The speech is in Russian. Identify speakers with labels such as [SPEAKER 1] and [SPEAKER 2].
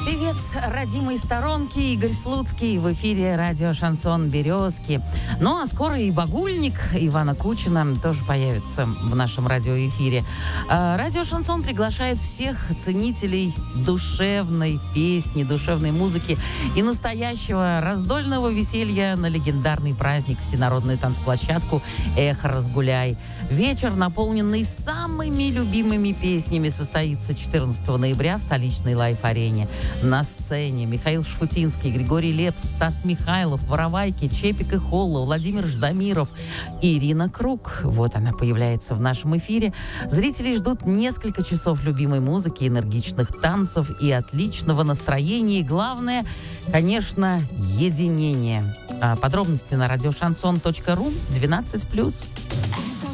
[SPEAKER 1] Певец родимой сторонки Игорь Слуцкий в эфире радио «Шансон Березки». Ну, а скоро и багульник Ивана Кучина тоже появится в нашем радиоэфире. Радио «Шансон» приглашает всех ценителей душевной песни, душевной музыки и настоящего раздольного веселья на легендарный праздник, всенародную танцплощадку «Эхо Разгуляй». Вечер, наполненный самыми любимыми песнями, состоится 14 ноября в столичной Лайф-арене. На сцене Михаил Шфутинский, Григорий Лепс, Стас Михайлов, Воровайки, Чепик и Холла, Владимир Ждамиров, Ирина Круг. Вот она появляется в нашем эфире. Зрители ждут несколько часов любимой музыки, энергичных танцев и отличного настроения. И главное, конечно, единение. Подробности на радиошансон.ру 12+.